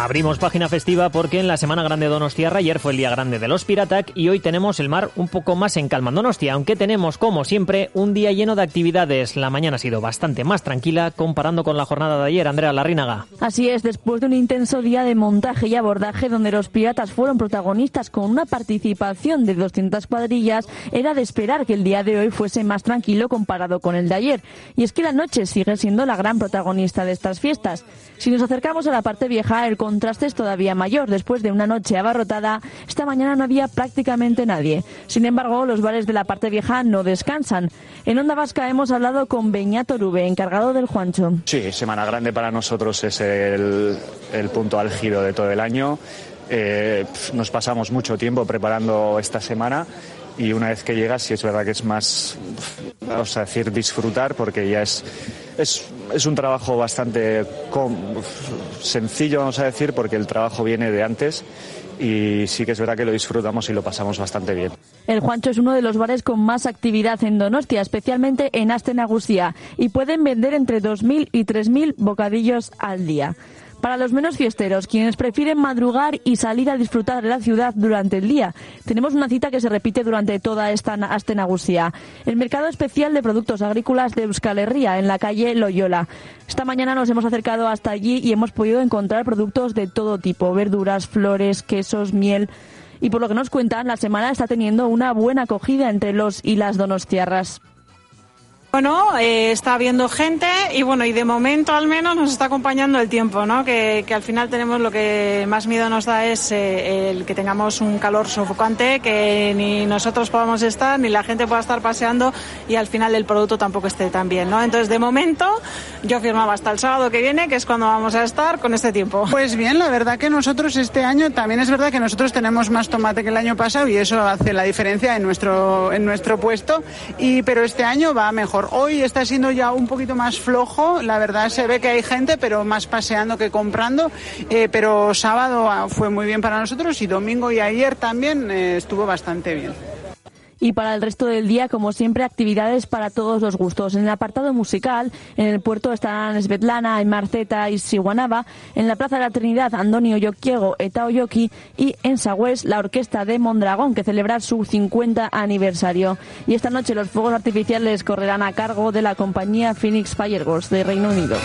Abrimos página festiva porque en la Semana Grande de Donostiarra ayer fue el día grande de los Piratak y hoy tenemos el mar un poco más en calma en Donostia, aunque tenemos, como siempre, un día lleno de actividades. La mañana ha sido bastante más tranquila comparando con la jornada de ayer. Andrea Larrínaga. Así es, después de un intenso día de montaje y abordaje donde los piratas fueron protagonistas con una participación de 200 cuadrillas, era de esperar que el día de hoy fuese más tranquilo comparado con el de ayer. Y es que la noche sigue siendo la gran protagonista de estas fiestas. Si nos acercamos a la parte vieja, el contraste es todavía mayor. Después de una noche abarrotada, esta mañana no había prácticamente nadie. Sin embargo, los bares de la parte vieja no descansan. En Onda Vasca hemos hablado con Beñat Orube, encargado del Juancho. Sí, Semana Grande para nosotros es el punto álgido de todo el año. Nos pasamos mucho tiempo preparando esta semana y una vez que llegas sí es verdad que es más, vamos a decir, disfrutar, porque ya es un trabajo bastante sencillo, vamos a decir, porque el trabajo viene de antes y sí que es verdad que lo disfrutamos y lo pasamos bastante bien. El Juancho es uno de los bares con más actividad en Donostia, especialmente en Aste Nagusia, y pueden vender entre 2.000 y 3.000 bocadillos al día. Para los menos fiesteros, quienes prefieren madrugar y salir a disfrutar de la ciudad durante el día, tenemos una cita que se repite durante toda esta Aste Nagusia. El mercado especial de productos agrícolas de Euskal Herria, en la calle Loyola. Esta mañana nos hemos acercado hasta allí y hemos podido encontrar productos de todo tipo, verduras, flores, quesos, miel. Y por lo que nos cuentan, la semana está teniendo una buena acogida entre los y las donostiarras. Bueno, está habiendo gente y bueno, y de momento al menos nos está acompañando el tiempo, ¿no? Que al final tenemos, lo que más miedo nos da es el que tengamos un calor sofocante, que ni nosotros podamos estar, ni la gente pueda estar paseando y al final el producto tampoco esté tan bien, ¿no? Entonces, de momento, yo firmaba hasta el sábado que viene, que es cuando vamos a estar con este tiempo. Pues bien, la verdad que nosotros este año, también es verdad que nosotros tenemos más tomate que el año pasado y eso hace la diferencia en nuestro puesto, pero este año va mejor. Hoy está siendo ya un poquito más flojo, la verdad se ve que hay gente, pero más paseando que comprando, pero sábado fue muy bien para nosotros y domingo y ayer también estuvo bastante bien. Y para el resto del día, como siempre, actividades para todos los gustos. En el apartado musical, en el puerto estarán Svetlana, Aymarceta y Siguanaba. En la Plaza de la Trinidad, Andoni Oyokiego, Eta Oyoki. Y en Sagüés, la orquesta de Mondragón, que celebra su 50 aniversario. Y esta noche los fuegos artificiales correrán a cargo de la compañía Phoenix Fireworks de Reino Unido.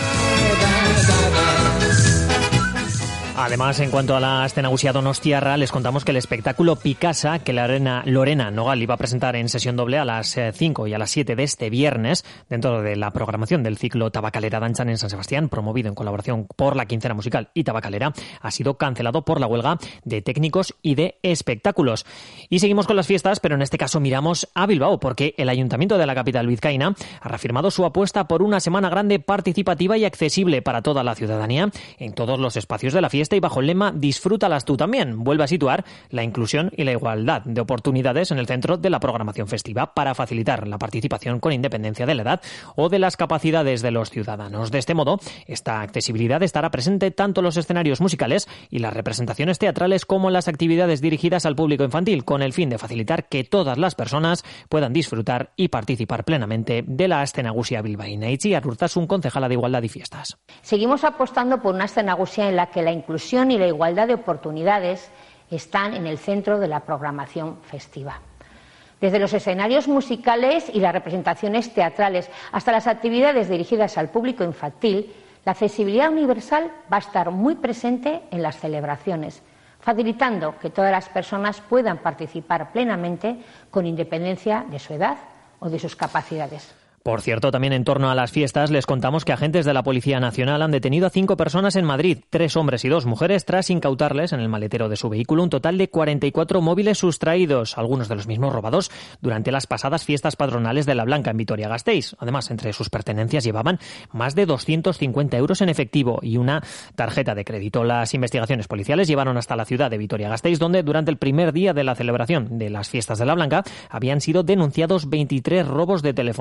Además, en cuanto a la Aste Nagusia Donostiarra, les contamos que el espectáculo Picasa, que Lorena Nogal iba a presentar en sesión doble a las 5 y a las 7 de este viernes, dentro de la programación del ciclo Tabacalera Danchan en San Sebastián, promovido en colaboración por la Quincena Musical y Tabacalera, ha sido cancelado por la huelga de técnicos y de espectáculos. Y seguimos con las fiestas, pero en este caso miramos a Bilbao, porque el Ayuntamiento de la capital vizcaína ha reafirmado su apuesta por una Semana Grande participativa y accesible para toda la ciudadanía en todos los espacios de la fiesta, y bajo el lema "Disfrútalas tú también", vuelve a situar la inclusión y la igualdad de oportunidades en el centro de la programación festiva para facilitar la participación con independencia de la edad o de las capacidades de los ciudadanos. De este modo, esta accesibilidad estará presente tanto en los escenarios musicales y las representaciones teatrales como en las actividades dirigidas al público infantil, con el fin de facilitar que todas las personas puedan disfrutar y participar plenamente de la Aste Nagusia bilbaína. Itziar Urtasun, concejala de Igualdad y Fiestas. Seguimos apostando por una Aste Nagusia en la que la inclusión y la igualdad de oportunidades están en el centro de la programación festiva. Desde los escenarios musicales y las representaciones teatrales hasta las actividades dirigidas al público infantil, la accesibilidad universal va a estar muy presente en las celebraciones, facilitando que todas las personas puedan participar plenamente con independencia de su edad o de sus capacidades. Por cierto, también en torno a las fiestas les contamos que agentes de la Policía Nacional han detenido a 5 personas en Madrid, 3 hombres y 2 mujeres, tras incautarles en el maletero de su vehículo un total de 44 móviles sustraídos, algunos de los mismos robados durante las pasadas fiestas patronales de La Blanca en Vitoria-Gasteiz. Además, entre sus pertenencias llevaban más de 250 euros en efectivo y una tarjeta de crédito. Las investigaciones policiales llevaron hasta la ciudad de Vitoria-Gasteiz, donde durante el primer día de la celebración de las fiestas de La Blanca habían sido denunciados 23 robos de teléfonos móviles.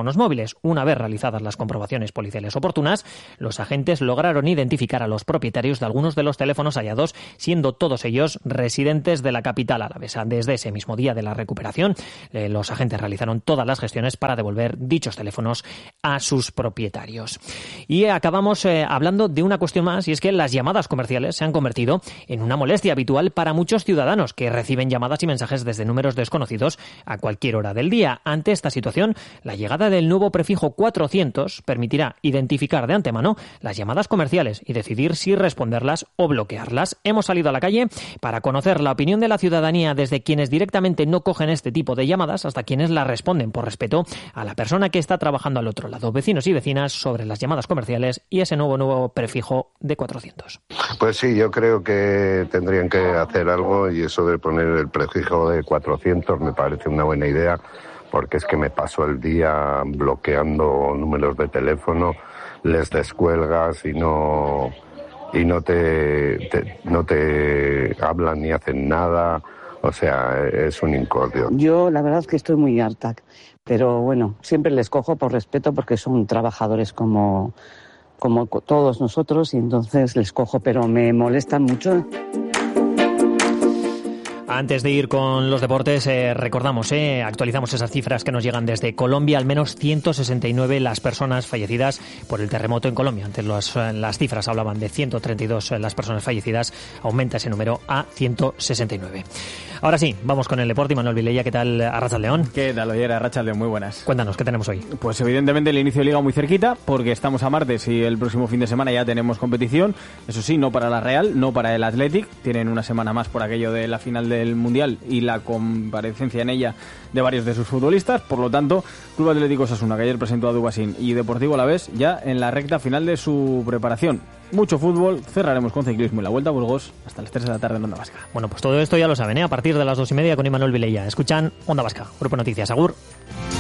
Entonces, una vez realizadas las comprobaciones policiales oportunas, los agentes lograron identificar a los propietarios de algunos de los teléfonos hallados, siendo todos ellos residentes de la capital alavesa. Desde ese mismo día de la recuperación, los agentes realizaron todas las gestiones para devolver dichos teléfonos a sus propietarios. Y acabamos hablando de una cuestión más, y es que las llamadas comerciales se han convertido en una molestia habitual para muchos ciudadanos que reciben llamadas y mensajes desde números desconocidos a cualquier hora del día. Ante esta situación, la llegada del nuevo prefijo 400 permitirá identificar de antemano las llamadas comerciales y decidir si responderlas o bloquearlas. Hemos salido a la calle para conocer la opinión de la ciudadanía, desde quienes directamente no cogen este tipo de llamadas hasta quienes las responden por respeto a la persona que está trabajando al otro lado. Vecinos y vecinas sobre las llamadas comerciales y ese nuevo prefijo de 400. Pues sí, yo creo que tendrían que hacer algo, y eso de poner el prefijo de 400 me parece una buena idea, porque es que me paso el día bloqueando números de teléfono, les descuelgas y no te hablan ni hacen nada. O sea, es un incordio. Yo la verdad es que estoy muy harta, pero bueno, siempre les cojo por respeto porque son trabajadores como todos nosotros, y entonces les cojo, pero me molestan mucho. Antes de ir con los deportes, recordamos, actualizamos esas cifras que nos llegan desde Colombia. Al menos 169 las personas fallecidas por el terremoto en Colombia. Antes las cifras hablaban de 132 las personas fallecidas. Aumenta ese número a 169. Ahora sí, vamos con el deporte. Manuel Vilella, ¿qué tal? Arratsaldeón. ¿Qué tal, Oyer? Arratsaldeón, muy buenas. Cuéntanos, ¿qué tenemos hoy? Pues evidentemente el inicio de Liga muy cerquita, porque estamos a martes y el próximo fin de semana ya tenemos competición. Eso sí, no para la Real, no para el Athletic. Tienen una semana más por aquello de la final del Mundial y la comparecencia en ella de varios de sus futbolistas. Por lo tanto, Club Atlético Osasuna, que ayer presentó a Dubasín, y Deportivo Alavés ya en la recta final de su preparación. Mucho fútbol, cerraremos con ciclismo y la Vuelta a Burgos hasta las 3 de la tarde en Onda Vasca. Bueno, pues todo esto ya lo saben, a partir de las 2:30 con Imanol Vilella. Escuchan Onda Vasca, Grupo Noticias. Agur.